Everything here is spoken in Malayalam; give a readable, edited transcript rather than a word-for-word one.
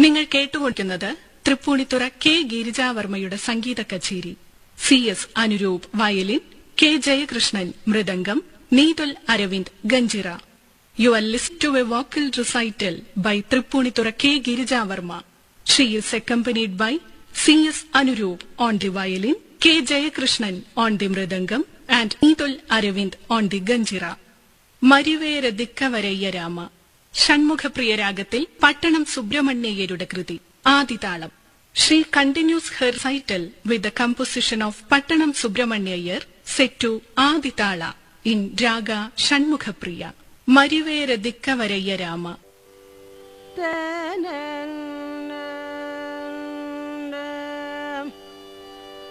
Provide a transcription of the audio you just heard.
നിങ്ങൾ കേട്ടുകൊണ്ടിരുന്നത് തൃപ്പൂണിത്തുറ കെ ഗിരിജാവർമ്മയുടെ സംഗീത കച്ചേരി. CS Anuroop violin, K Jayakrishnan mridangam, Neethul Aravind ganjira. You are listening to a vocal recital by Tripunitura K Girijavarma. She is accompanied by CS Anuroop on the violin, K Jayakrishnan on the mridangam, and Neethul Aravind on the ganjira. Marivera Dikkavarayya Rama. Shanmukhapriya രാഗത്തിൽ പട്ടണം സുബ്രഹ്മണ്യയ്യരുടെ കൃതി ആദിതാളം. She continues her recital with the composition of Pattanam Subramanyayar set to Aditala in Raga Shanmukhapriya. Marivera Dikkavarayya Rama.